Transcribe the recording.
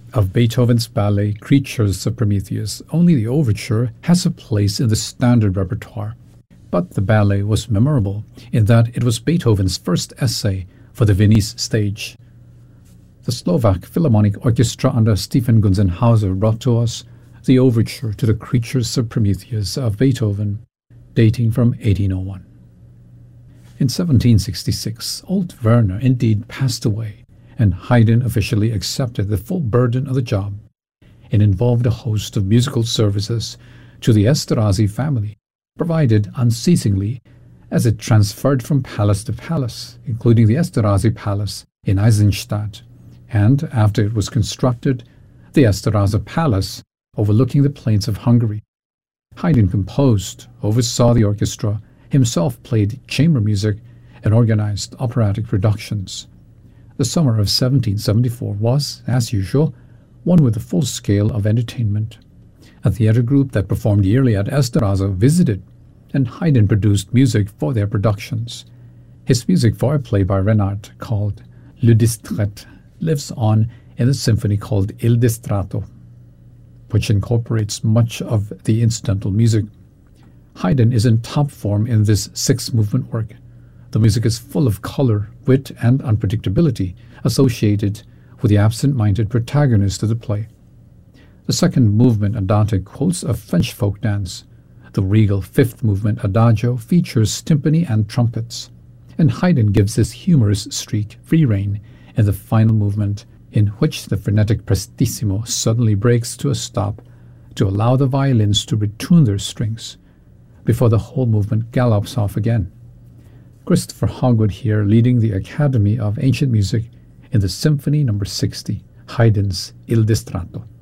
Of Beethoven's ballet Creatures of Prometheus, only the overture has a place in the standard repertoire. But the ballet was memorable in that it was Beethoven's first essay for the Viennese stage. The Slovak Philharmonic Orchestra under Stephen Gunzenhauser brought to us the overture to the Creatures of Prometheus of Beethoven, dating from 1801. In 1766, old Werner indeed passed away, and Haydn officially accepted the full burden of the job. It involved a host of musical services to the Esterhazy family, provided unceasingly as it transferred from palace to palace, including the Esterhazy Palace in Eisenstadt, and after it was constructed, the Esterhazy Palace overlooking the plains of Hungary. Haydn composed, oversaw the orchestra, himself played chamber music, and organized operatic productions. The summer of 1774 was, as usual, one with a full scale of entertainment. A theater group that performed yearly at Esterhazy visited, and Haydn produced music for their productions. His music for a play by Renard called Le Distrait lives on in the symphony called Il Distratto, which incorporates much of the incidental music. Haydn is in top form in this six-movement work. The music is full of color, wit, and unpredictability associated with the absent-minded protagonist of the play. The second movement, Andante, quotes a French folk dance. The regal fifth movement, Adagio, features timpani and trumpets. And Haydn gives this humorous streak free rein in the final movement, in which the frenetic prestissimo suddenly breaks to a stop to allow the violins to retune their strings, before the whole movement gallops off again. Christopher Hogwood here leading the Academy of Ancient Music in the Symphony No. 60, Haydn's Il Distratto.